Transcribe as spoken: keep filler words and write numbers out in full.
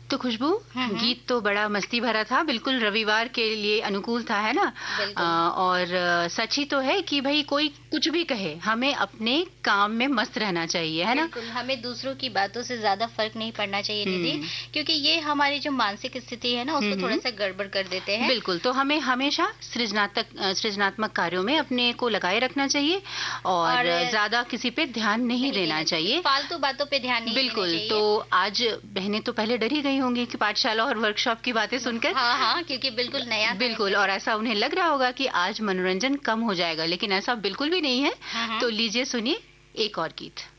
तो खुशबू, गीत तो बड़ा मस्ती भरा था, बिल्कुल रविवार के लिए अनुकूल था, है ना? आ, और आ, सच ही तो है कि भाई कोई कुछ भी कहे, हमें अपने काम में मस्त रहना चाहिए, है ना? बिल्कुल, हमें दूसरों की बातों से ज्यादा फर्क नहीं पड़ना चाहिए दीदी, क्योंकि ये हमारी जो मानसिक स्थिति है ना उसको थोड़ा सा गड़बड़ कर देते हैं। बिल्कुल, तो हमें हमेशा सृजनात्मक सृजनात्मक कार्यों में अपने को लगाए रखना चाहिए और, और ज्यादा किसी पे ध्यान नहीं, नहीं देना चाहिए, फालतू बातों पे ध्यान नहीं बिल्कुल देना चाहिए। तो आज बहनें तो पहले डर ही गई होंगी कि पाठशाला और वर्कशॉप की बातें सुनकर। हाँ हाँ, क्योंकि बिल्कुल नया, बिल्कुल, और ऐसा उन्हें लग रहा होगा कि आज मनोरंजन कम हो जाएगा, लेकिन ऐसा बिल्कुल भी नहीं है। तो लीजिए सुनिए एक और गीत।